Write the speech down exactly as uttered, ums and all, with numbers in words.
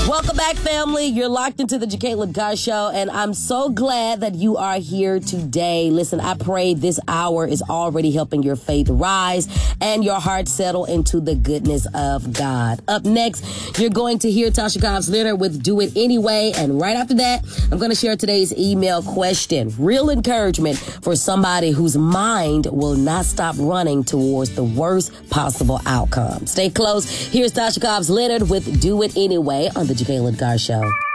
Welcome back, family. You're locked into the Jacqueline Carr Show, and I'm so glad that you are here today. Listen, I pray this hour is already helping your faith rise and your heart settle into the goodness of God. Up next, you're going to hear Tasha Cobbs Leonard with Do It Anyway, and right after that, I'm going to share today's email question. Real encouragement for somebody whose mind will not stop running towards the worst possible outcome. Stay close. Here's Tasha Cobbs Leonard with Do It Anyway on the Jacqueline Carr Show.